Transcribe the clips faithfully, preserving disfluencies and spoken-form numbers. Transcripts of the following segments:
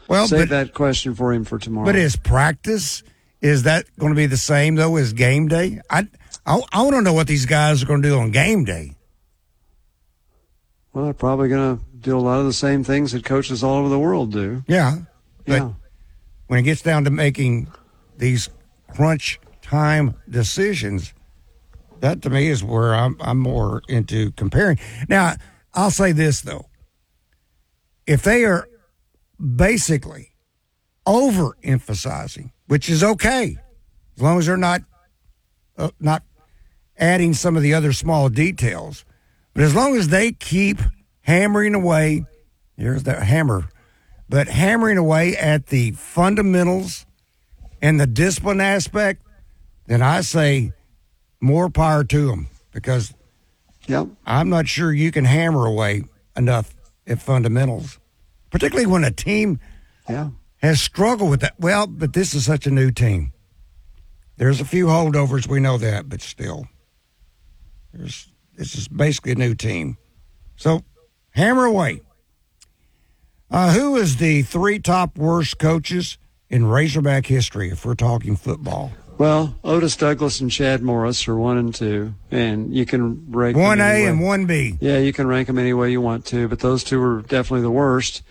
Well, save but, that question for him for tomorrow. But is practice, is that going to be the same, though, as game day? I, I, I want to know what these guys are going to do on game day. Well, they're probably going to do a lot of the same things that coaches all over the world do. Yeah. But yeah. when it gets down to making these crunch time decisions, that to me is where I'm, I'm more into comparing. Now, I'll say this, though. If they are basically overemphasizing, which is okay, as long as they're not uh, not adding some of the other small details, but as long as they keep hammering away, here's that hammer, but hammering away at the fundamentals and the discipline aspect, then I say more power to them, because yep. I'm not sure you can hammer away enough at fundamentals, particularly when a team yeah. has struggled with that. Well, but this is such a new team. There's a few holdovers, we know that, but still, there's this is basically a new team. So, hammer away. Uh, who is the three top worst coaches in Razorback history, if we're talking football? Well, Otis Douglas and Chad Morris are one and two, and you can rank one them A and one B. Yeah, you can rank them any way you want to, but those two are definitely the worst.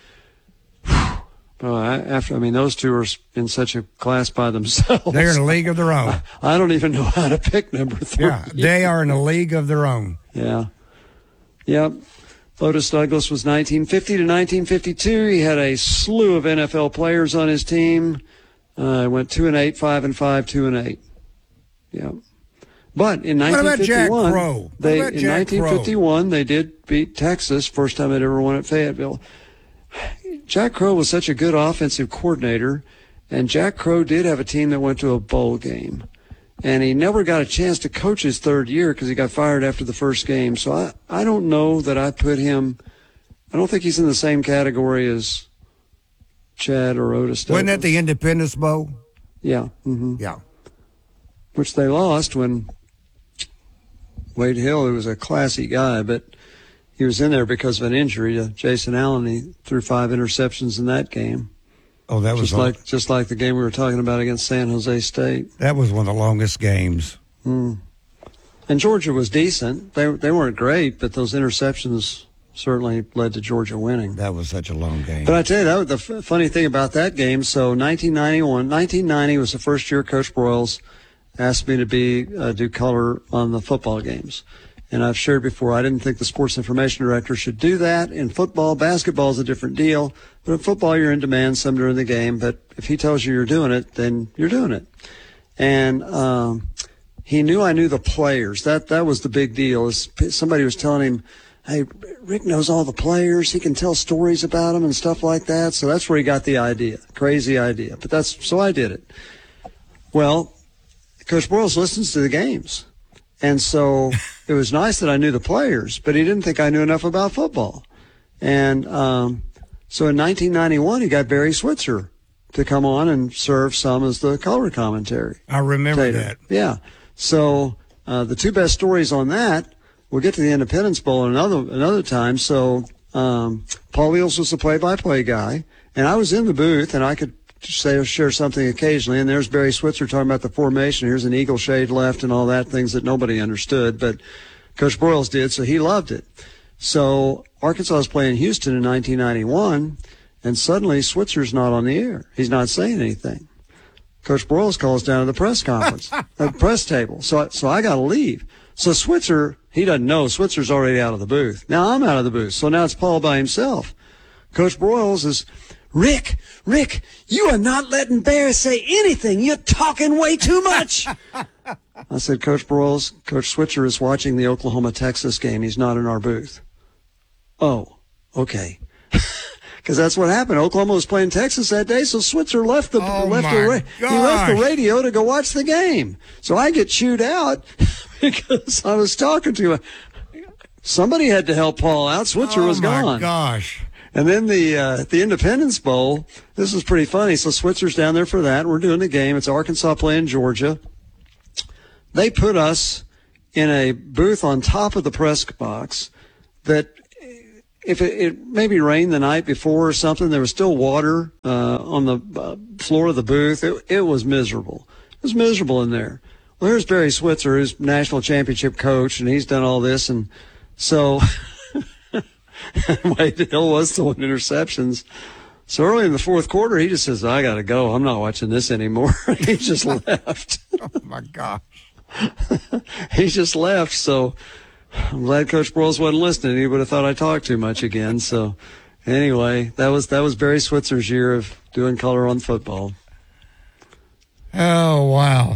Well, I, after I mean, those two are in such a class by themselves. They're in a league of their own. I, I don't even know how to pick number three. Yeah, they are in a league of their own. Yeah. Yep. Otis Douglas was nineteen fifty to nineteen fifty-two. He had a slew of N F L players on his team. Uh, went two and eight, five and five, two and eight. Yeah. But in what nineteen fifty-one, about Jack Crow? they about in Jack nineteen fifty-one Crow? They did beat Texas, first time they'd ever won at Fayetteville. Jack Crow was such a good offensive coordinator, and Jack Crow did have a team that went to a bowl game. And he never got a chance to coach his third year because he got fired after the first game. So I, I don't know that I put him – I don't think he's in the same category as Chad or Otis Douglas. Wasn't that the Independence Bowl? Yeah. Mm-hmm. Yeah. Which they lost when Wade Hill, who was a classy guy, but he was in there because of an injury to Jason Allen. He threw five interceptions in that game. Oh, that was just like just like the game we were talking about against San Jose State. That was one of the longest games. Mm. And Georgia was decent. They they weren't great, but those interceptions certainly led to Georgia winning. That was such a long game. But I tell you, that was the f- funny thing about that game. So nineteen ninety-one, nineteen ninety was the first year Coach Broyles asked me to be uh, do color on the football games. And I've shared before, I didn't think the sports information director should do that. In football, basketball is a different deal. But in football, you're in demand some during the game. But if he tells you you're doing it, then you're doing it. And um, he knew I knew the players. That that was the big deal. Is somebody was telling him, hey, Rick knows all the players. He can tell stories about them and stuff like that. So that's where he got the idea. Crazy idea. But that's so I did it. Well, Coach Broyles listens to the games. And so it was nice that I knew the players, but he didn't think I knew enough about football. And um, so in nineteen ninety-one, he got Barry Switzer to come on and serve some as the color commentary. I remember Tater. that. Yeah. So uh, the two best stories on that, we'll get to the Independence Bowl another another time. So um, Paul Eels was the play-by-play guy, and I was in the booth, and I could say share something occasionally, and there's Barry Switzer talking about the formation. Here's an eagle shade left and all that, things that nobody understood, but Coach Broyles did, so he loved it. So Arkansas was playing Houston in nineteen ninety-one, and suddenly Switzer's not on the air. He's not saying anything. Coach Broyles calls down to the press conference, at the press table. So, so I got to leave. So Switzer, he doesn't know. Switzer's already out of the booth. Now I'm out of the booth. So now it's Paul by himself. Coach Broyles is, Rick, Rick, you are not letting Bear say anything. You're talking way too much. I said, Coach Broyles, Coach Switzer is watching the Oklahoma-Texas game. He's not in our booth. Oh, okay. Because that's what happened. Oklahoma was playing Texas that day, so Switzer left the oh left the ra- he left the radio to go watch the game. So I get chewed out because I was talking to him. Somebody had to help Paul out. Switzer oh was gone. Oh my gosh. And then the uh, the Independence Bowl, this was pretty funny. So Switzer's down there for that. We're doing the game. It's Arkansas playing Georgia. They put us in a booth on top of the press box that if it, it maybe rained the night before or something, there was still water uh, on the uh, floor of the booth. It, it was miserable. It was miserable in there. Well, here's Barry Switzer, who's national championship coach, and he's done all this. And so Wade Hill was throwing interceptions. So early in the fourth quarter, he just says, I got to go. I'm not watching this anymore. He just left. Oh, my gosh. He just left. So I'm glad Coach Broyles wasn't listening. He would have thought I talked too much again. So anyway, that was that was Barry Switzer's year of doing color on football. Oh, wow.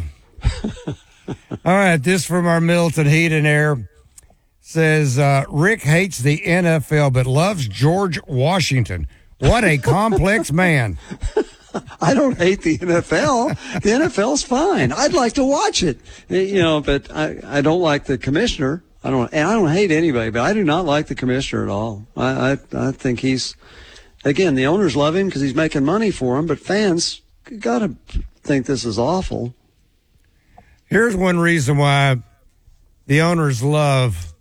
All right, this from our Middleton Heat and Air says, uh, Rick hates the N F L but loves George Washington. What a complex man. I don't hate the N F L. The N F L's fine. I'd like to watch it, you know, but I, I don't like the commissioner. I don't, and I don't hate anybody, but I do not like the commissioner at all. I, I, I think he's, again, the owners love him because he's making money for them, but fans got to think this is awful. Here's one reason why the owners love,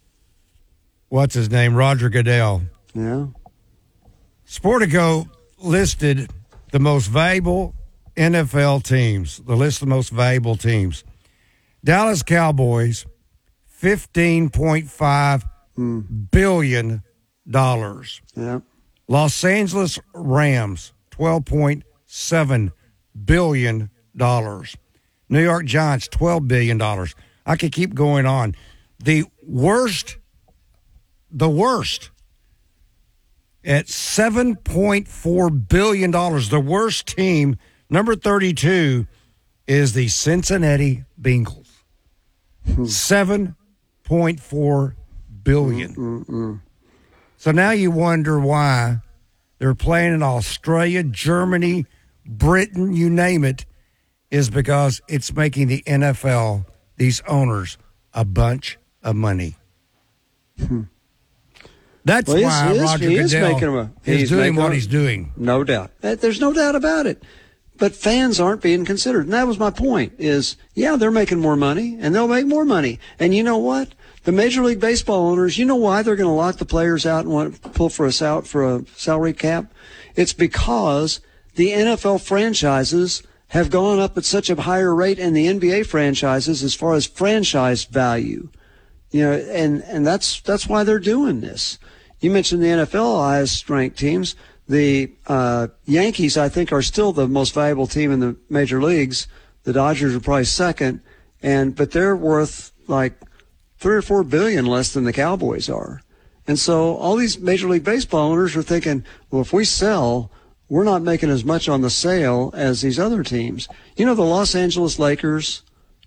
what's his name, Roger Goodell. Yeah. Sportico listed the most valuable N F L teams, the list of the most valuable teams. Dallas Cowboys, fifteen point five mm. billion dollars. Yeah. Los Angeles Rams, twelve point seven billion dollars. New York Giants, twelve billion dollars. I could keep going on. The worst, the worst, at seven point four billion dollars. The worst team, number thirty-two, is the Cincinnati Bengals. Hmm. seven point four billion dollars. Mm-mm-mm. So now you wonder why they're playing in Australia, Germany, Britain, you name it, is because it's making the N F L, these owners, a bunch of money. Hmm. That's well, why he is, Roger he Goodell is, making a, is he's doing what a, he's doing. No doubt. There's no doubt about it. But fans aren't being considered. And that was my point is, yeah, they're making more money, and they'll make more money. And you know what? The Major League Baseball owners, you know why they're going to lock the players out and want to pull for us out for a salary cap? It's because the N F L franchises have gone up at such a higher rate and the N B A franchises as far as franchise value. You know, and, and that's that's why they're doing this. You mentioned the N F L highest ranked teams. The uh, Yankees, I think, are still the most valuable team in the major leagues. The Dodgers are probably second, and but they're worth like three or four billion less than the Cowboys are. And so all these Major League Baseball owners are thinking, well, if we sell, we're not making as much on the sale as these other teams. You know, the Los Angeles Lakers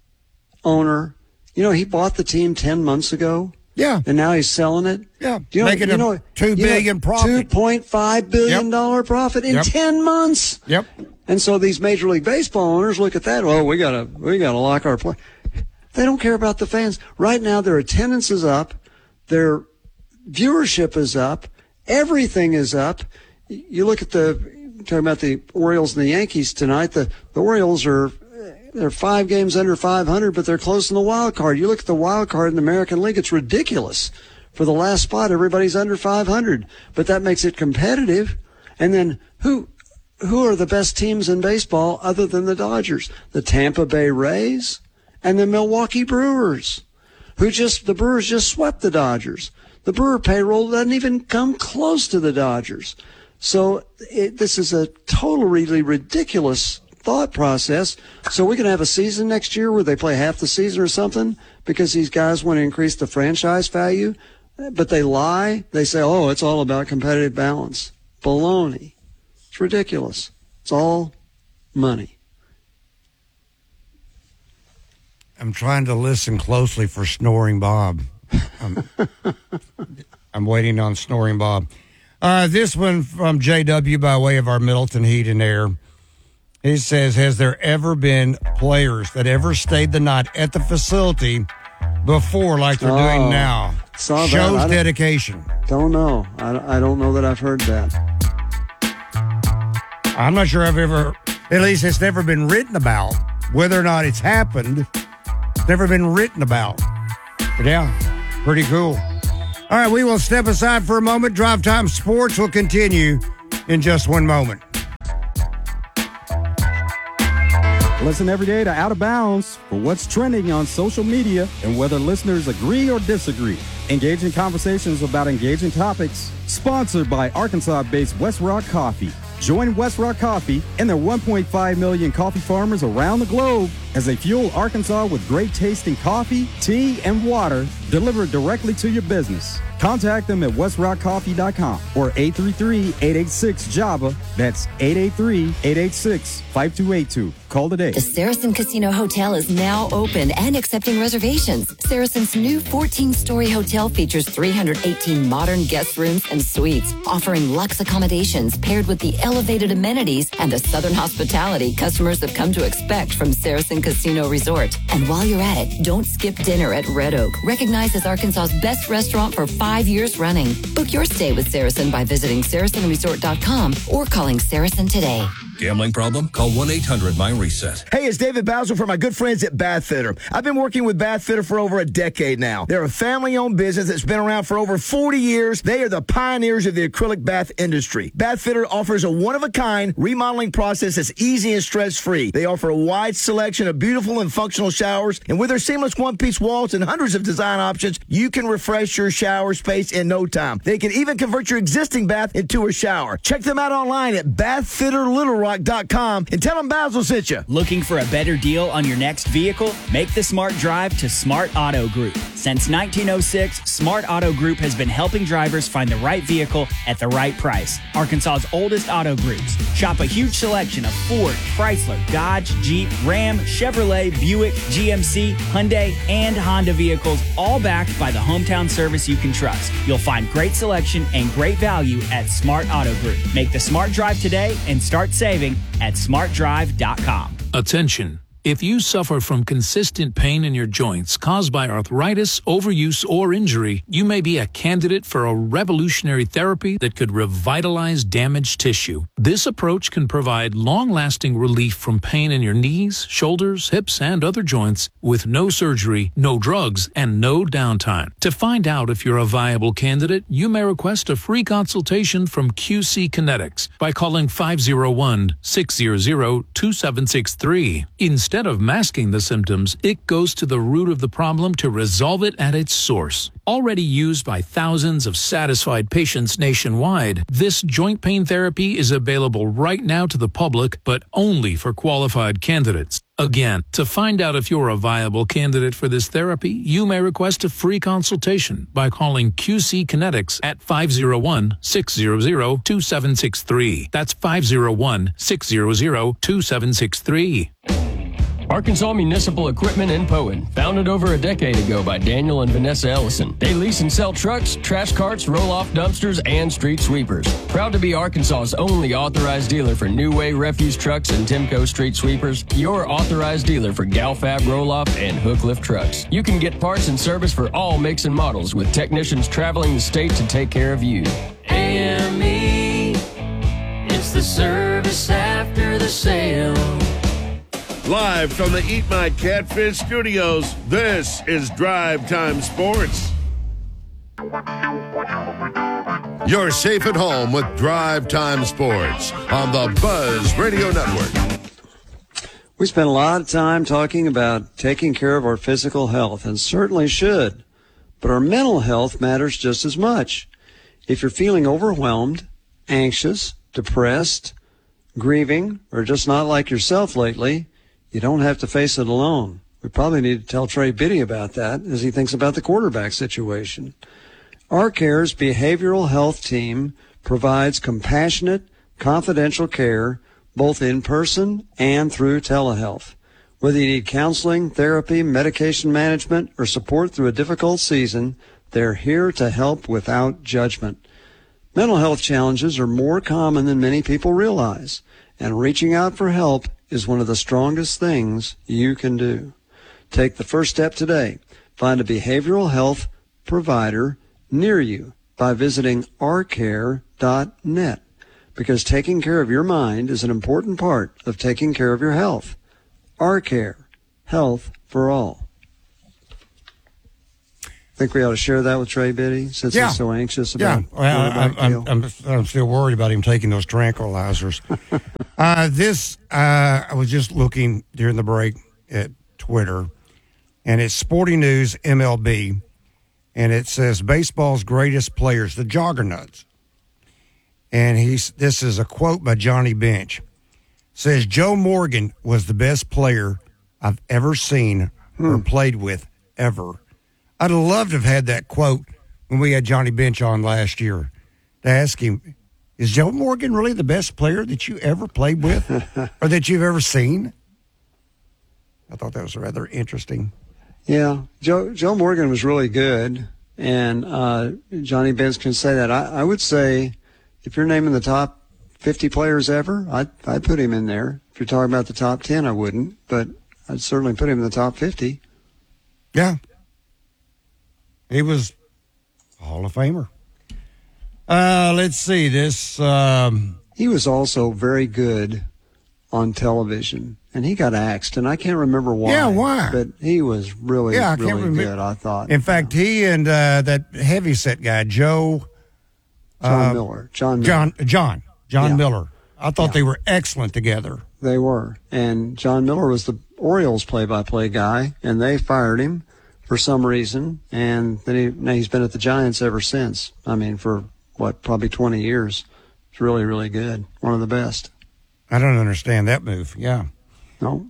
owner, you know, he bought the team ten months ago. Yeah. And now he's selling it. Yeah. You know, Making you a know, two billion you know, profit. two point five billion dollars yep. profit in yep. ten months. Yep. And so these Major League Baseball owners look at that. Oh, we gotta, we gotta lock our play. They don't care about the fans. Right now, their attendance is up. Their viewership is up. Everything is up. You look at the, talking about the Orioles and the Yankees tonight. The, the Orioles are, they're five games under five hundred, but they're close in the wild card. You look at the wild card in the American League, it's ridiculous. For the last spot, everybody's under five hundred, but that makes it competitive. And then who, who are the best teams in baseball other than the Dodgers? The Tampa Bay Rays and the Milwaukee Brewers, who just, the Brewers just swept the Dodgers. The Brewer payroll doesn't even come close to the Dodgers. So it, this is a totally ridiculous thought process. So we can have a season next year where they play half the season or something because these guys want to increase the franchise value, but they lie. They say, oh, it's all about competitive balance. Baloney. It's ridiculous. It's all money. I'm trying to listen closely for Snoring Bob. I'm, I'm waiting on Snoring Bob. Uh, this one from J W by way of our Middleton Heat and Air. He says, has there ever been players that ever stayed the night at the facility before like they're oh, doing now? Saw that. Shows I dedication. Don't know. I, I don't know that I've heard that. I'm not sure I've ever, at least it's never been written about. Whether or not it's happened, it's never been written about. But yeah, pretty cool. All right, we will step aside for a moment. Drive Time Sports will continue in just one moment. Listen every day to Out of Bounds for what's trending on social media and whether listeners agree or disagree. Engaging conversations about engaging topics. Sponsored by Arkansas-based West Rock Coffee. Join West Rock Coffee and their one point five million coffee farmers around the globe as they fuel Arkansas with great tasting coffee, tea, and water delivered directly to your business. Contact them at west rock coffee dot com or eight three three, eight eight six, Java. That's eight eight three, eight eight six, five two eight two. Call today. The Saracen Casino Hotel is now open and accepting reservations. Saracen's new fourteen-story hotel features three hundred eighteen modern guest rooms and suites, offering luxe accommodations paired with the elevated amenities and the southern hospitality customers have come to expect from Saracen Casino Resort. And while you're at it, don't skip dinner at Red Oak, recognized as Arkansas's best restaurant for five years running. Book your stay with Saracen by visiting saracen resort dot com or calling Saracen today. Gambling problem? Call one eight hundred my reset. Hey, it's David Bowser from my good friends at Bath Fitter. I've been working with Bath Fitter for over a decade now. They're a family-owned business that's been around for over forty years. They are the pioneers of the acrylic bath industry. Bath Fitter offers a one-of-a-kind remodeling process that's easy and stress-free. They offer a wide selection of beautiful and functional showers, and with their seamless one-piece walls and hundreds of design options, you can refresh your shower space in no time. They can even convert your existing bath into a shower. Check them out online at bath fitter little rock dot com and tell them Basil sent you. Looking for a better deal on your next vehicle? Make the smart drive to Smart Auto Group. Since nineteen oh six, Smart Auto Group has been helping drivers find the right vehicle at the right price. Arkansas's oldest auto groups. Shop a huge selection of Ford, Chrysler, Dodge, Jeep, Ram, Chevrolet, Buick, G M C, Hyundai, and Honda vehicles, all backed by the hometown service you can trust. You'll find great selection and great value at Smart Auto Group. Make the smart drive today and start saving at smart drive dot com. Attention. If you suffer from consistent pain in your joints caused by arthritis, overuse, or injury, you may be a candidate for a revolutionary therapy that could revitalize damaged tissue. This approach can provide long-lasting relief from pain in your knees, shoulders, hips, and other joints with no surgery, no drugs, and no downtime. To find out if you're a viable candidate, you may request a free consultation from Q C Kinetics by calling five oh one, six hundred, two seven six three. Instead of masking the symptoms, it goes to the root of the problem to resolve it at its source. Already used by thousands of satisfied patients nationwide, this joint pain therapy is available right now to the public, but only for qualified candidates. Again, to find out if you're a viable candidate for this therapy, you may request a free consultation by calling Q C Kinetics at five oh one, six hundred, two seven six three. That's five oh one, six hundred, two seven six three. Arkansas Municipal Equipment in Poen, founded over a decade ago by Daniel and Vanessa Ellison. They lease and sell trucks, trash carts, roll-off dumpsters, and street sweepers. Proud to be Arkansas's only authorized dealer for New Way refuse trucks and Timco street sweepers, your authorized dealer for Galfab roll-off and hook lift trucks. You can get parts and service for all makes and models with technicians traveling the state to take care of you. A M E, it's the service after the sale. Live from the Eat My Catfish studios, this is Drive Time Sports. You're safe at home with Drive Time Sports on the Buzz Radio Network. We spend a lot of time talking about taking care of our physical health, and certainly should, but our mental health matters just as much. If you're feeling overwhelmed, anxious, depressed, grieving, or just not like yourself lately, you don't have to face it alone. We probably need to tell Trey Biddy about that as he thinks about the quarterback situation. ARCare's behavioral health team provides compassionate, confidential care both in person and through telehealth. Whether you need counseling, therapy, medication management, or support through a difficult season, they're here to help without judgment. Mental health challenges are more common than many people realize, and reaching out for help is one of the strongest things you can do. Take the first step today. Find a behavioral health provider near you by visiting r care dot net, because taking care of your mind is an important part of taking care of your health. ARCare, health for all. Think we ought to share that with Trey Biddy since Yeah. he's so anxious Yeah, about well, I, quarterback I'm, deal? I'm, I'm still worried about him taking those tranquilizers. uh, this, uh, I was just looking during the break at Twitter, and it's Sporting News M L B, and it says baseball's greatest players, the Joggernauts. And he's this is a quote by Johnny Bench. Says Joe Morgan was the best player I've ever seen or played with ever. I'd have loved to have had that quote when we had Johnny Bench on last year to ask him, is Joe Morgan really the best player that you ever played with or that you've ever seen? I thought that was rather interesting. Yeah, Joe Joe Morgan was really good, and uh, Johnny Bench can say that. I, I would say if you're naming the top fifty players ever, I'd, I'd put him in there. If you're talking about the top ten, I wouldn't, but I'd certainly put him in the top fifty. Yeah. He was a Hall of Famer. Uh, let's see this. Um, he was also very good on television, and he got axed, and I can't remember why. Yeah, why? But he was really, yeah, I can't really remember. good, I thought. In fact, he and uh, that heavyset guy, Joe. John uh, Miller. John Miller. John. John. John Yeah. Miller. I thought Yeah. they were excellent together. They were. And John Miller was the Orioles play-by-play guy, and they fired him for some reason, and then he, now he's been at the Giants ever since. I mean, for, what, probably twenty years. It's really, really good. One of the best. I don't understand that move. Yeah. No.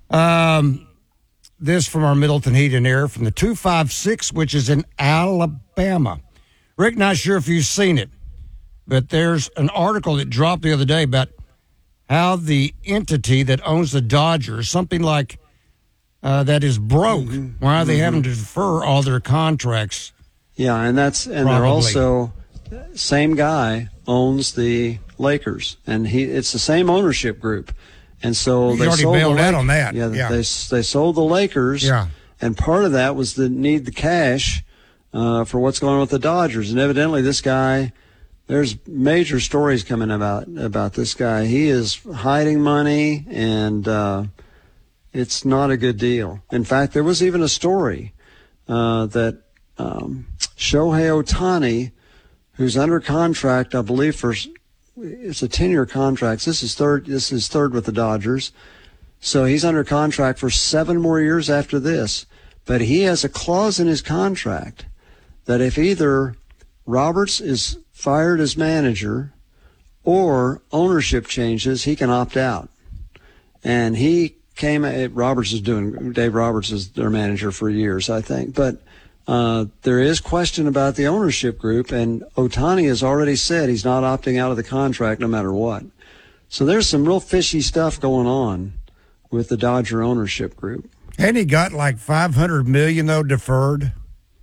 Um, this from our Middleton Heat and Air from the two five six, which is in Alabama. Rick, not sure if you've seen it, but there's an article that dropped the other day about how the entity that owns the Dodgers, something like uh, that is broke, Mm-hmm. why are they Mm-hmm. having to defer all their contracts? Yeah, and that's and Probably. they're also same guy owns the Lakers, and he it's the same ownership group, and so He's they already sold bailed the out Lak- on that. Yeah, Yeah. they they sold the Lakers. Yeah. And part of that was the need the cash uh, for what's going on with the Dodgers, and evidently this guy. There's major stories coming about about this guy. He is hiding money, and uh, it's not a good deal. In fact, there was even a story uh, that um, Shohei Ohtani, who's under contract, I believe for it's a ten-year contract. This is third. This is third with the Dodgers, so he's under contract for seven more years after this. But he has a clause in his contract that if either Roberts is fired as manager or ownership changes, he can opt out. And he came at Roberts is doing Dave Roberts is their manager for years, I think. But uh, there is question about the ownership group, and Ohtani has already said he's not opting out of the contract no matter what. So there's some real fishy stuff going on with the Dodger ownership group. And he got like five hundred million dollars, though, deferred.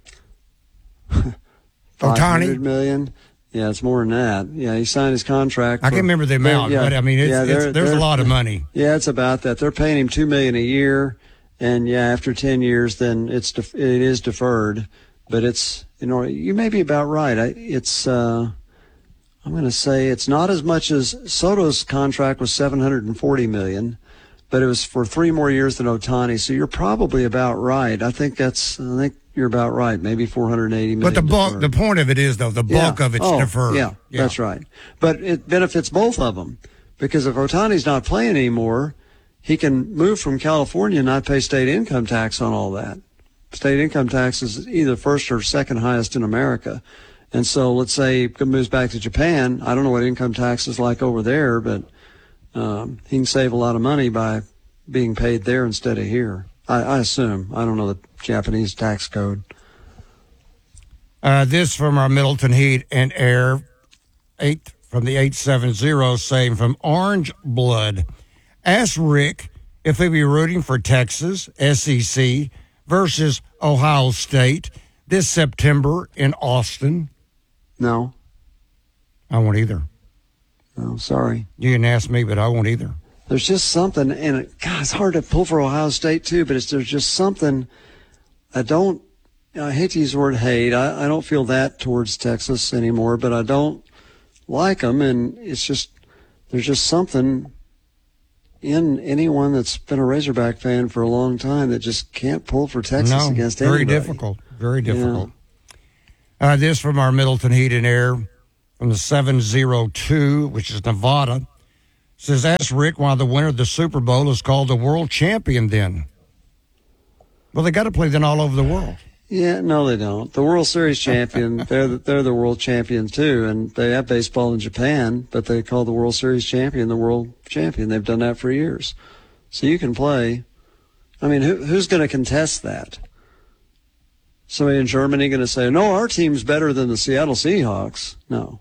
five hundred Ohtani? million. Yeah, it's more than that. Yeah, he signed his contract. I can't remember the amount, but I mean, it's, yeah, it's, they're- there's a they're- lot of money. Yeah, it's about that. They're paying him two million a year, and yeah, after ten years, then it's def- it is deferred. But it's you know you may be about right. I, it's uh, I'm going to say it's not as much as Soto's contract was seven hundred and forty million, but it was for three more years than Ohtani. So you're probably about right. I think that's I think you're about right. Maybe four hundred eighty million. But the bulk, deferred. the point of it is, though, the bulk Yeah. of it's Oh, deferred. Yeah, that's right. But it benefits both of them because if Ohtani's not playing anymore, he can move from California and not pay state income tax on all that. State income tax is either first or second highest in America. And so let's say he moves back to Japan. I don't know what income tax is like over there, but um, he can save a lot of money by being paid there instead of here. I, I assume. I don't know the Japanese tax code. Uh, this from our Middleton Heat and Air, eight from the eight seven zero, saying from Orange Blood. Ask Rick if he'll be rooting for Texas, S E C, versus Ohio State this September in Austin. No. I won't either. No, sorry. You didn't ask me, but I won't either. There's just something, and it, God, it's hard to pull for Ohio State too. But it's there's just something. I don't. I hate to use the word hate. I, I don't feel that towards Texas anymore, but I don't like them, and it's just there's just something in anyone that's been a Razorback fan for a long time that just can't pull for Texas No, against very anybody. difficult. Very difficult. Yeah. Uh, this from our Middleton Heat and Air from the seven oh two, which is Nevada. Says, ask Rick why the winner of the Super Bowl is called the world champion then. Well, they got to play then all over the world. Yeah, no, they don't. The World Series champion, they're the, they're the world champion too, and they have baseball in Japan, but they call the World Series champion the world champion. They've done that for years. So you can play. I mean, who, who's going to contest that? Somebody in Germany going to say, no, our team's better than the Seattle Seahawks? No.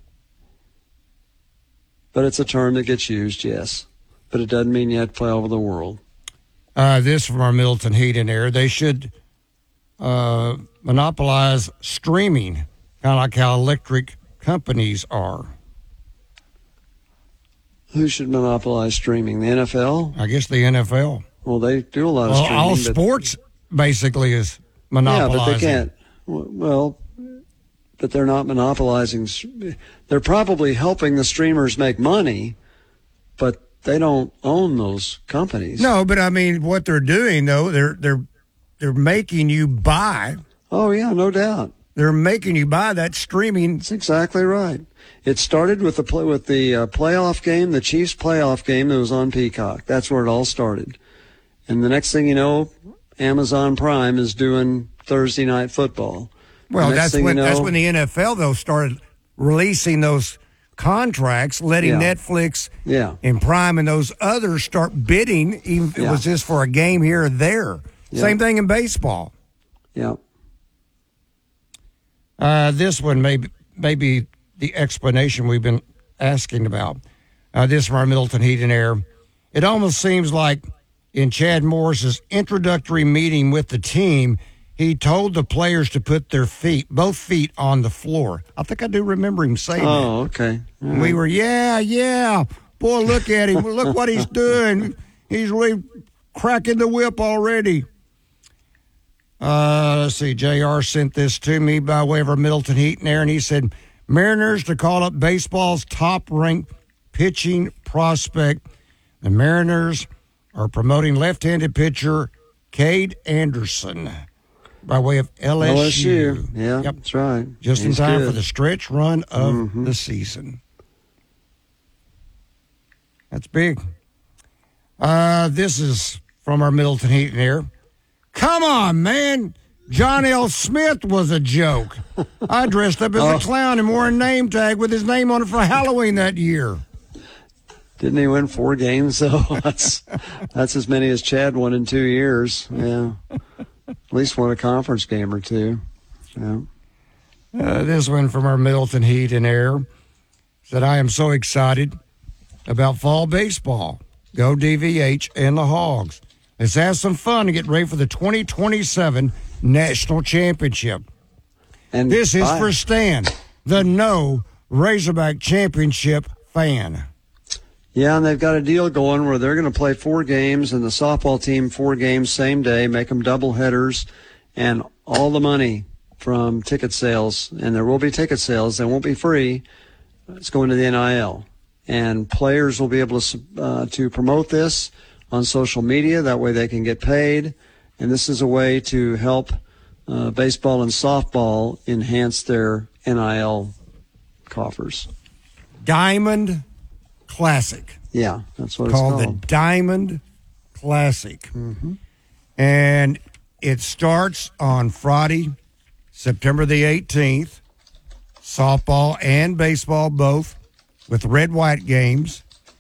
But it's a term that gets used, yes. But it doesn't mean you have to play all over the world. Uh, this from our Middleton Heat and Air. They should uh, monopolize streaming, kind of like how electric companies are. Who should monopolize streaming? The N F L? I guess the N F L. Well, they do a lot of well, streaming. All but, sports basically is monopolizing. Yeah, but they can't. Well, but they're not monopolizing. They're probably helping the streamers make money, but they don't own those companies. No, but I mean, what they're doing though, they're they're they're making you buy. Oh yeah, no doubt. They're making you buy that streaming. That's exactly right. It started with the play, with the uh, playoff game, the Chiefs playoff game that was on Peacock. That's where it all started. And the next thing you know, Amazon Prime is doing Thursday Night Football. Well, that's when you know, that's when the N F L though started releasing those contracts, letting yeah. Netflix yeah. and Prime and those others start bidding, even if yeah. it was just for a game here or there. Yeah. Same thing in baseball. Yeah. Uh, this one may be, may be the explanation we've been asking about. Uh, this from our Middleton Heat and Air. It almost seems like in Chad Morris's introductory meeting with the team, he told the players to put their feet, both feet, on the floor. I think I do remember him saying oh, that. okay. Right. We were, yeah, yeah. Boy, look at him. Look what he's doing. He's really cracking the whip already. Uh, let's see. J R sent this to me by way of our Middleton Heat and Air, and he said, Mariners to call up baseball's top-ranked pitching prospect. The Mariners are promoting left-handed pitcher Cade Anderson by way of L S U. L S U. Yeah, yep. That's right. Just He's in time good. for the stretch run of mm-hmm. the season. That's big. Uh, this is from our Middleton Heat and Air. Come on, man. John L. Smith was a joke. I dressed up as oh. a clown and wore a name tag with his name on it for Halloween that year. Didn't he win four games, though? that's, that's as many as Chad won in two years. Yeah. At least won a conference game or two. Yeah. Uh, this one from our Middleton Heat and Air said, I am so excited about fall baseball. Go D V H and the Hogs. Let's have some fun and get ready for the twenty twenty-seven National Championship. And this is I, for Stan, the no Razorback Championship fan. Yeah, and they've got a deal going where they're going to play four games, and the softball team four games same day, make them double headers, and all the money from ticket sales, and there will be ticket sales, they won't be free, it's going to the N I L. And players will be able to uh, to promote this on social media. That way they can get paid. And this is a way to help uh, baseball and softball enhance their N I L coffers. Diamond Classic. Yeah, that's what called it's called. the Diamond Classic. Mm-hmm. And it starts on Friday, September the eighteenth. Softball and baseball both with red-white games.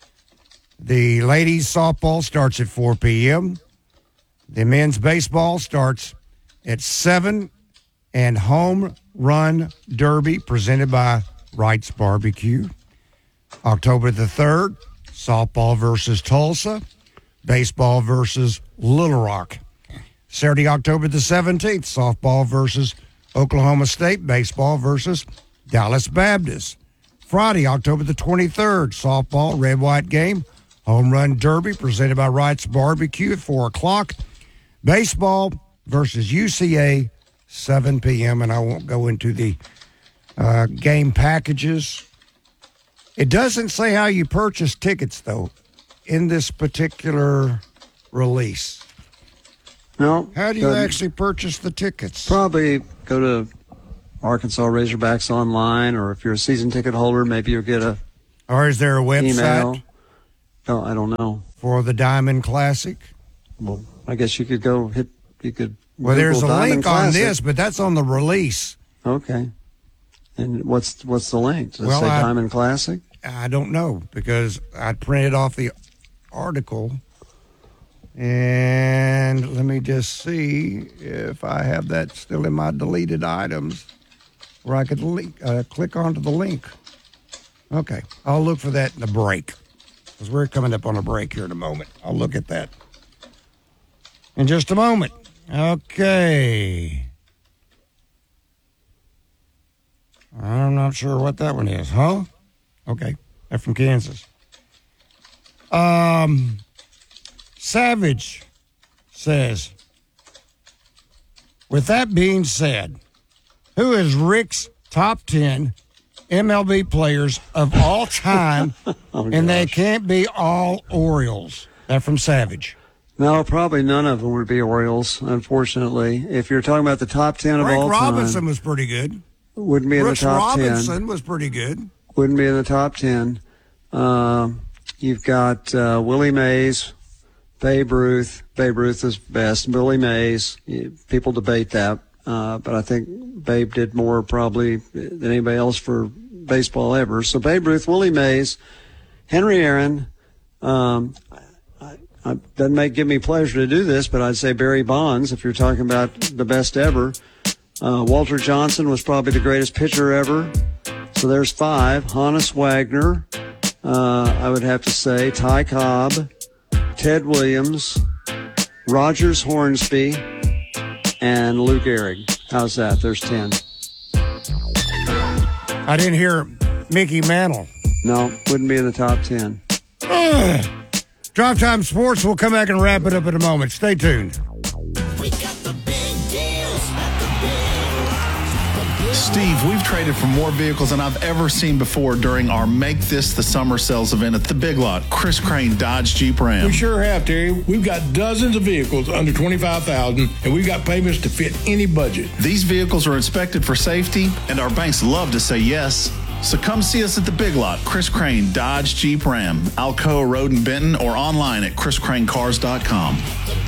The ladies' softball starts at four p.m. The men's baseball starts at seven, and Home Run Derby presented by Wright's Barbecue. October the third, softball versus Tulsa, baseball versus Little Rock. Saturday, October the seventeenth, softball versus Oklahoma State, baseball versus Dallas Baptist. Friday, October the twenty-third, softball, red-white game, Home Run Derby presented by Wright's Barbecue at four o'clock. Baseball versus U C A, seven p.m., and I won't go into the uh, game packages. It doesn't say how you purchase tickets, though, in this particular release. No. How do you doesn't. actually purchase the tickets? Probably go to Arkansas Razorbacks online, or if you're a season ticket holder, maybe you'll get a Or is there a website email. Oh, I don't know. for the Diamond Classic? Well, I guess you could go hit. You could. Well, there's a Google Diamond link on Classic. this, but that's on the release. Okay. And what's what's the link? Does Well, it say I- Diamond Classic? I don't know because I printed off the article. And let me just see if I have that still in my deleted items where I could link, uh, click onto the link. Okay, I'll look for that in the break because we're coming up on a break here in a moment. I'll look at that in just a moment. Okay. I'm not sure what that one is, huh? Okay, they're from Kansas. Um, Savage says, with that being said, who is Rick's top ten M L B players of all time, Oh, and they gosh. can't be all Orioles? That from Savage. No, probably none of them would be Orioles, unfortunately. If you're talking about the top ten of Rick all Robinson time, was pretty good. wouldn't be in Brooks the top Robinson ten. was pretty good. Wouldn't be in the top ten. Um, you've got uh, Willie Mays, Babe Ruth. Babe Ruth is best. Willie Mays. You- People debate that, uh, but I think Babe did more probably than anybody else for baseball ever. So Babe Ruth, Willie Mays, Henry Aaron. Um, I, I, doesn't make give me pleasure to do this, but I'd say Barry Bonds if you're talking about the best ever. Uh, Walter Johnson was probably the greatest pitcher ever. So there's five. Honus Wagner, uh, I would have to say. Ty Cobb, Ted Williams, Rogers Hornsby, and Lou Gehrig. How's that? There's ten. I didn't hear Mickey Mantle. No, wouldn't be in the top ten. Ugh. Drive Time Sports. We'll come back and wrap it up in a moment. Stay tuned. Steve, we've traded for more vehicles than I've ever seen before during our Make This the Summer Sales event at the Big Lot. Chris Crane, Dodge Jeep Ram. We sure have, Terry. We've got dozens of vehicles under twenty-five thousand dollars, and we've got payments to fit any budget. These vehicles are inspected for safety, and our banks love to say yes. So come see us at the Big Lot, Chris Crane, Dodge Jeep Ram, Alcoa Road in Benton, or online at chris crane cars dot com.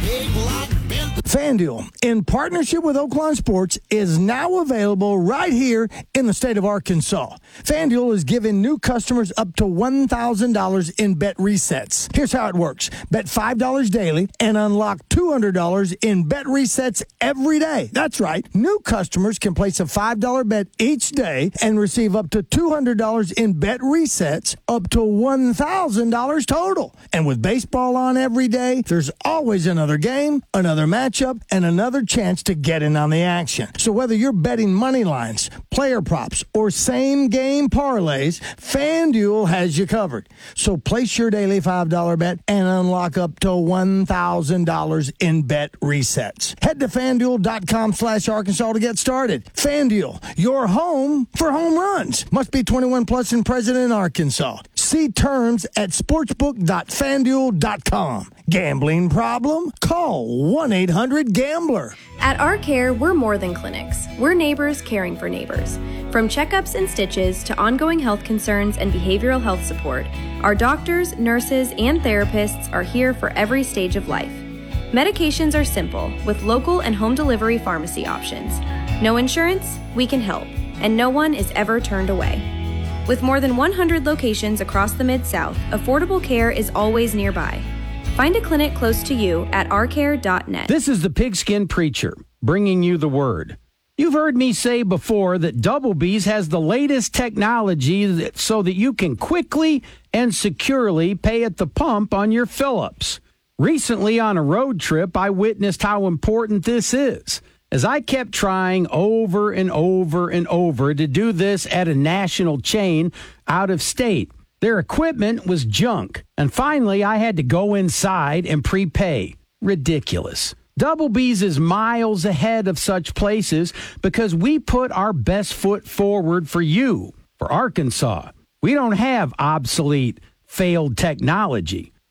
FanDuel, in partnership with Oaklawn Sports, is now available right here in the state of Arkansas. FanDuel is giving new customers up to one thousand dollars in bet resets. Here's how it works. Bet five dollars daily and unlock two hundred dollars in bet resets every day. That's right. New customers can place a five dollars bet each day and receive up to two hundred dollars in bet resets, up to one thousand dollars total. And with baseball on every day, there's always another game, another matchup, and another chance to get in on the action. So whether you're betting money lines, player props, or same game parlays, FanDuel has you covered. So place your daily five dollars bet and unlock up to one thousand dollars in bet resets. Head to FanDuel.com slash Arkansas to get started. FanDuel, your home for home runs. Must be twenty-one plus and present in Arkansas. See terms at sportsbook dot fanduel dot com. Gambling problem? Call one eight hundred gambler. At Our Care, we're more than clinics. We're neighbors caring for neighbors. From checkups and stitches to ongoing health concerns and behavioral health support, our doctors, nurses, and therapists are here for every stage of life. Medications are simple, with local and home delivery pharmacy options. No insurance? We can help. And no one is ever turned away. With more than one hundred locations across the Mid-South, affordable care is always nearby. Find a clinic close to you at our care dot net. This is the Pigskin Preacher, bringing you the word. You've heard me say before that Double B's has the latest technology that, so that you can quickly and securely pay at the pump on your fill-ups. Recently on a road trip, I witnessed how important this is, as I kept trying over and over and over to do this at a national chain out of state. Their equipment was junk, and finally I had to go inside and prepay. Ridiculous. Double B's is miles ahead of such places because we put our best foot forward for you, for Arkansas. We don't have obsolete, failed technology.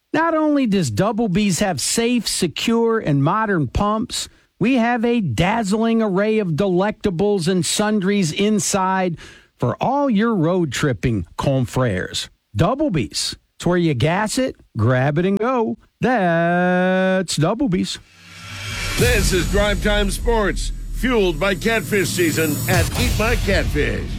Not only does Double B's have safe, secure, and modern pumps, we have a dazzling array of delectables and sundries inside for all your road tripping confrères. Double B's. It's where you gas it, grab it, and go. That's Double B's. This is Drive Time Sports, fueled by catfish season at Eat My Catfish.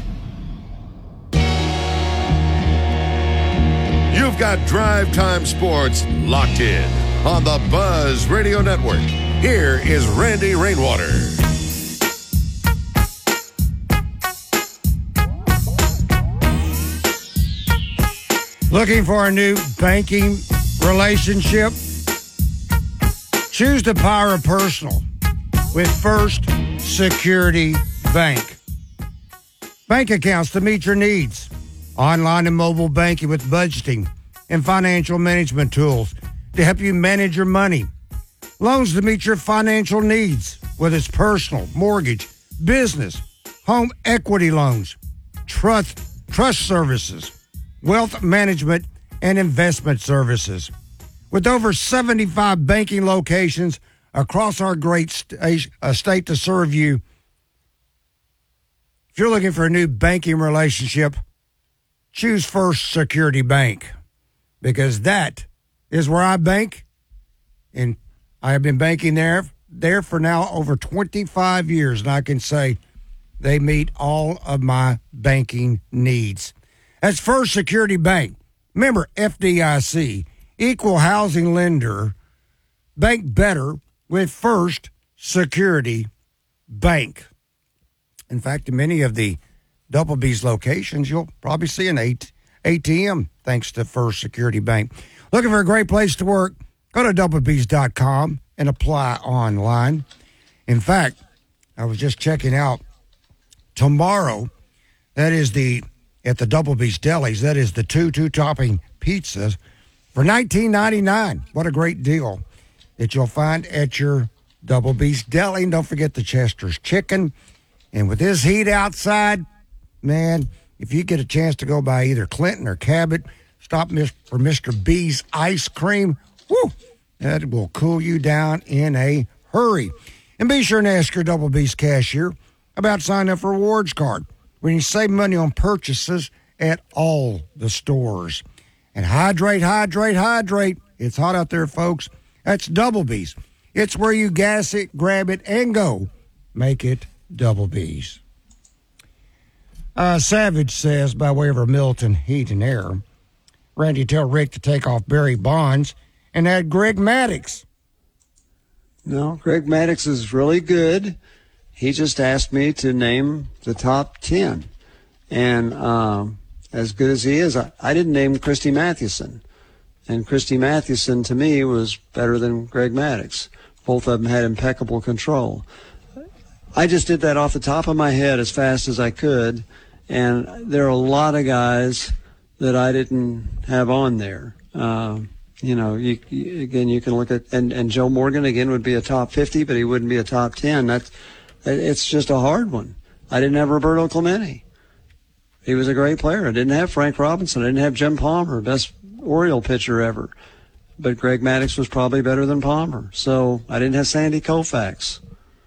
You've got Drive Time Sports locked in on the Buzz Radio Network. Here is Randy Rainwater. Looking for a new banking relationship? Choose the power of personal with First Security Bank. Bank accounts to meet your needs. Online and mobile banking with budgeting and financial management tools to help you manage your money. Loans to meet your financial needs, whether it's personal, mortgage, business, home equity loans, trust, trust services, wealth management, and investment services. With over seventy-five banking locations across our great st- uh, state to serve you, if you're looking for a new banking relationship, choose First Security Bank, because that is where I bank, and I have been banking there, there for now over twenty-five years, and I can say they meet all of my banking needs. That's First Security Bank. Member F D I C, equal housing lender. Bank better with First Security Bank. In fact, in many of the Double B's locations, you'll probably see an A T M thanks to First Security Bank. Looking for a great place to work? Go to double b's dot com and apply online. In fact, I was just checking out tomorrow. That is the at the Double B's Delis. That is the two two topping pizzas for nineteen ninety-nine. What a great deal that you'll find at your Double B's Deli. And don't forget the Chester's Chicken. And with this heat outside, man, if you get a chance to go by either Clinton or Cabot, stop for Mister B's ice cream. Woo! That will cool you down in a hurry. And be sure and ask your Double B's cashier about signing up for a rewards card when you save money on purchases at all the stores. And hydrate, hydrate, hydrate. It's hot out there, folks. That's Double B's. It's where you gas it, grab it, and go. Make it Double B's. Uh, Savage says, by way of our Milton Heat and Air, Randy, tell Rick to take off Barry Bonds and add Greg Maddux. No, Greg Maddux is really good. He just asked me to name the top ten. And um, as good as he is, I, I didn't name Christy Mathewson. And Christy Mathewson, to me, was better than Greg Maddux. Both of them had impeccable control. I just did that off the top of my head as fast as I could. And there are a lot of guys that I didn't have on there. Uh, you know, you, you, again, you can look at, and, and Joe Morgan, again, would be a top fifty, but he wouldn't be a top ten. That's, it's just a hard one. I didn't have Roberto Clemente. He was a great player. I didn't have Frank Robinson. I didn't have Jim Palmer, best Oriole pitcher ever. But Greg Maddux was probably better than Palmer. So I didn't have Sandy Koufax.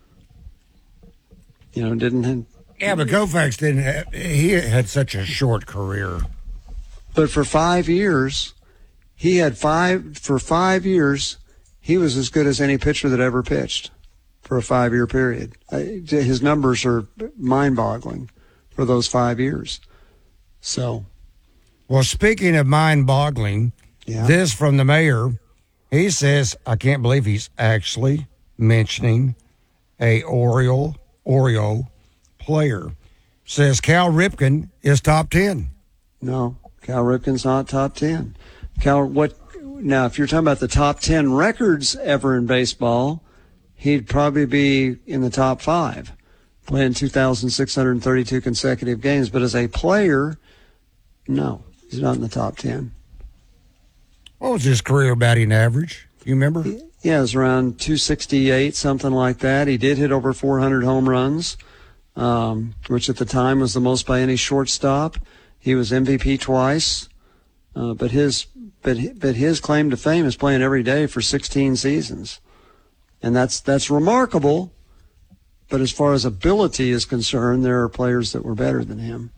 You know, didn't have, Yeah, but Koufax didn't have, he had such a short career. But for five years, he had five, for five years, he was as good as any pitcher that ever pitched for a five-year period. His numbers are mind-boggling for those five years. So. Well, speaking of mind-boggling, yeah. This from the mayor, he says, I can't believe he's actually mentioning a Oriole, Oriole player. Says Cal Ripken is top ten. No, Cal Ripken's not top ten. Cal, what? Now, if you're talking about the top ten records ever in baseball, he'd probably be in the top five, playing two thousand six hundred thirty-two consecutive games. But as a player, no, he's not in the top ten. What was his career batting average? You remember? Yeah, it was around two sixty-eight, something like that. He did hit over four hundred home runs, um, which at the time was the most by any shortstop. He was M V P twice, uh, but his but but his claim to fame is playing every day for sixteen seasons, and that's that's remarkable. But as far as ability is concerned, there are players that were better than him.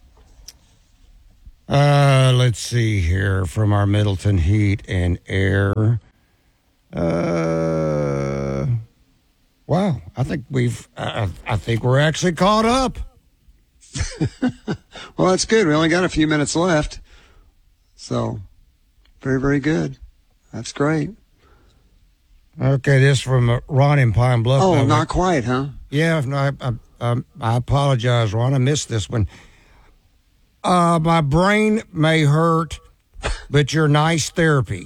Uh, let's see here from our Middleton Heat and Air. Uh, wow, I think we've. I, I think we're actually caught up. Well, that's good. We only got a few minutes left, so very, very good. That's great. Okay, this from uh, Ron in Pine Bluff. Oh, Now, not quite, huh? Yeah, no, I, I, I, I apologize, Ron. I missed this one. Uh, my brain may hurt, but you're nice therapy.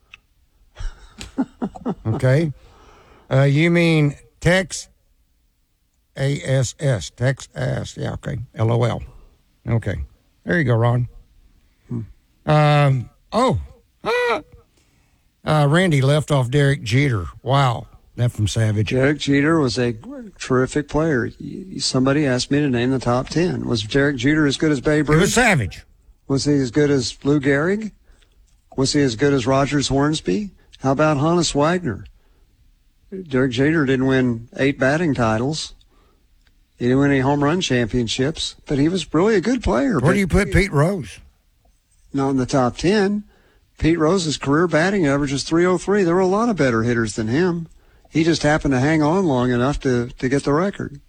Okay. Uh, you mean Tex A S S. Tex ass. Yeah, okay. L O L. Okay. There you go, Ron. Hmm. Um, oh. Ah. Uh, Randy left off Derek Jeter. Wow. That from Savage. Derek Jeter was a terrific player. Somebody asked me to name the top ten. Was Derek Jeter as good as Babe Ruth? It was Savage. Was he as good as Lou Gehrig? Was he as good as Rogers Hornsby? How about Hannes Wagner? Derek Jeter didn't win eight batting titles. He didn't win any home run championships, but he was really a good player. Where do you put Pete Rose? Not in the top ten. Pete Rose's career batting average is three oh three. There were a lot of better hitters than him. He just happened to hang on long enough to, to get the record.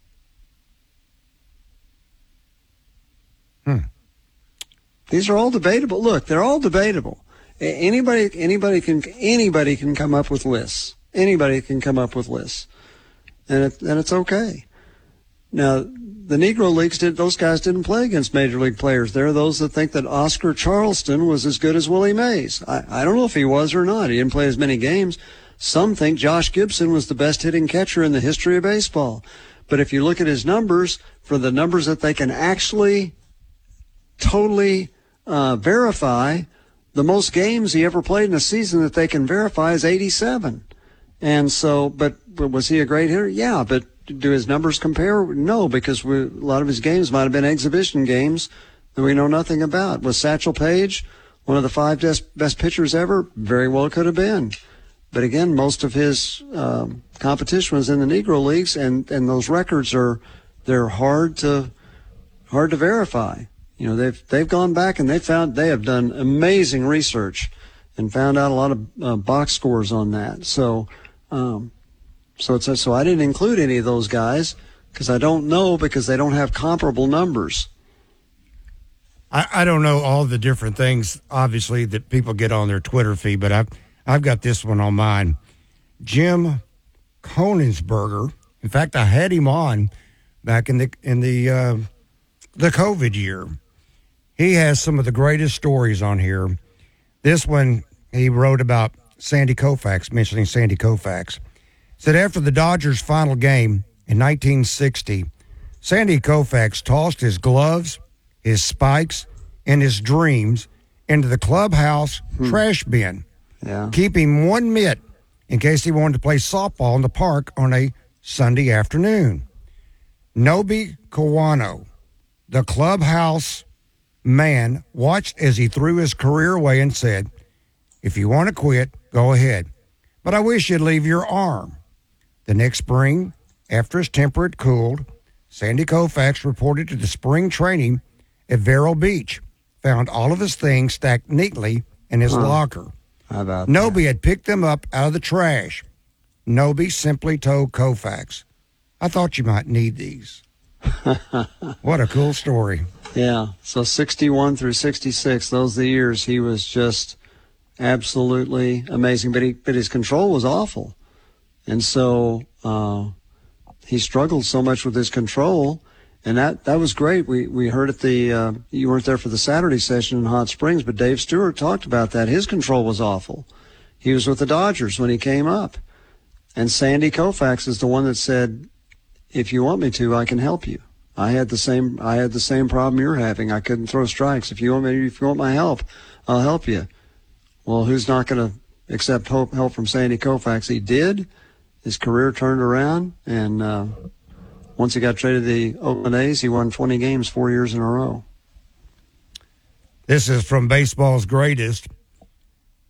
Hmm. These are all debatable. Look, they're all debatable. Anybody, anybody can, anybody can come up with lists. Anybody can come up with lists, and it, and it's okay. Now, the Negro Leagues did; those guys didn't play against major league players. There are those that think that Oscar Charleston was as good as Willie Mays. I, I don't know if he was or not. He didn't play as many games. Some think Josh Gibson was the best hitting catcher in the history of baseball. But if you look at his numbers, for the numbers that they can actually totally uh, verify, the most games he ever played in a season that they can verify is eighty-seven. And so, but, but was he a great hitter? Yeah, but do his numbers compare? No, because we, a lot of his games might have been exhibition games that we know nothing about. Was Satchel Paige one of the five best, best pitchers ever? Very well could have been. But again, most of his um, competition was in the Negro Leagues, and, and those records are they're hard to hard to verify. You know, they've they've gone back and they found they have done amazing research and found out a lot of uh, box scores on that. So, um, so it's so I didn't include any of those guys because I don't know because they don't have comparable numbers. I, I don't know all the different things, obviously, that people get on their Twitter feed, but I've I've got this one on mine. Jim Konensberger. In fact, I had him on back in the in the uh, the COVID year. He has some of the greatest stories on here. This one he wrote about Sandy Koufax, mentioning Sandy Koufax. Said after the Dodgers' final game in nineteen sixty, Sandy Koufax tossed his gloves, his spikes, and his dreams into the clubhouse hmm. trash bin. Yeah. Keeping one mitt in case he wanted to play softball in the park on a Sunday afternoon. Nobi Kawano, the clubhouse man, watched as he threw his career away and said, "If you want to quit, go ahead. But I wish you'd leave your arm." The next spring, after his temper had cooled, Sandy Koufax reported to the spring training at Vero Beach, found all of his things stacked neatly in his huh. locker. How about Nobi that? had picked them up out of the trash. Nobi simply told Koufax, "I thought you might need these." What a cool story. Yeah, so sixty-one through sixty-six, those are the years he was just absolutely amazing. But he, but his control was awful. And so uh, he struggled so much with his control, and that, that was great. We we heard at the, uh, you weren't there for the Saturday session in Hot Springs, but Dave Stewart talked about that. His control was awful. He was with the Dodgers when he came up. And Sandy Koufax is the one that said, "If you want me to, I can help you. I had the same I had the same problem you're having. I couldn't throw strikes. If you want me, if you want my help, I'll help you." Well, who's not going to accept help, help from Sandy Koufax? He did. His career turned around, and uh, once he got traded to the Oakland A's, he won twenty games four years in a row. This is from Baseball's Greatest.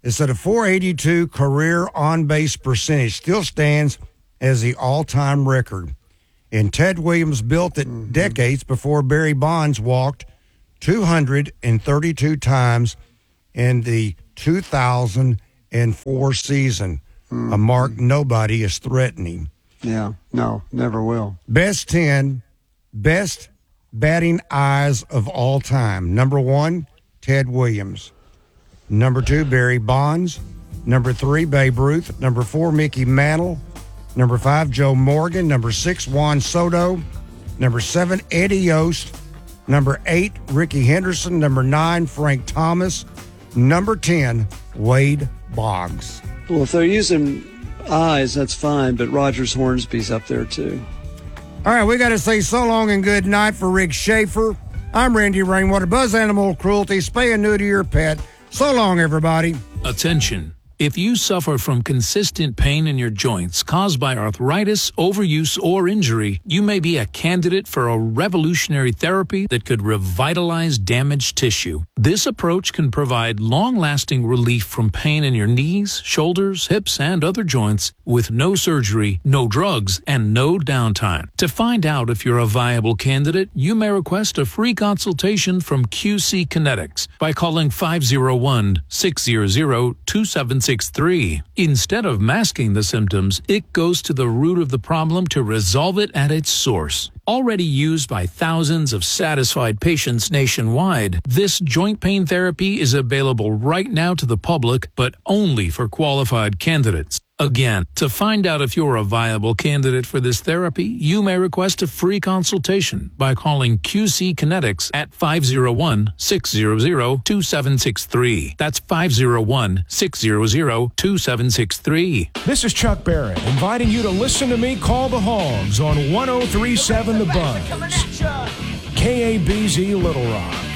It's at a four eighty-two career on-base percentage. Still stands as the all-time record. And Ted Williams built it mm-hmm. decades before Barry Bonds walked two hundred thirty-two times in the two thousand four season, mm-hmm. a mark nobody is threatening. Yeah, no, never will. Best ten, best batting eyes of all time. Number one, Ted Williams. Number two, Barry Bonds. Number three, Babe Ruth. Number four, Mickey Mantle. Number five, Joe Morgan. Number six, Juan Soto. Number seven, Eddie Yost. Number eight, Ricky Henderson. Number nine, Frank Thomas. Number ten, Wade Boggs. Well, if they're using eyes, that's fine, but Rogers Hornsby's up there too. All right, we got to say so long and good night for Rick Schaefer. I'm Randy Rainwater. Buzz Animal Cruelty, spay and neuter your pet. So long, everybody. Attention. If you suffer from consistent pain in your joints caused by arthritis, overuse, or injury, you may be a candidate for a revolutionary therapy that could revitalize damaged tissue. This approach can provide long-lasting relief from pain in your knees, shoulders, hips, and other joints with no surgery, no drugs, and no downtime. To find out if you're a viable candidate, you may request a free consultation from Q C Kinetics by calling five oh one, six hundred, two seven six three. Instead of masking the symptoms, it goes to the root of the problem to resolve it at its source. Already used by thousands of satisfied patients nationwide, this joint pain therapy is available right now to the public, but only for qualified candidates. Again, to find out if you're a viable candidate for this therapy, you may request a free consultation by calling Q C Kinetics at five oh one, six hundred, two seven six three. That's five oh one, six hundred, two seven six three. This is Chuck Barrett, inviting you to listen to me call the Hogs on one oh three point seven The Buzz. K A B Z Little Rock.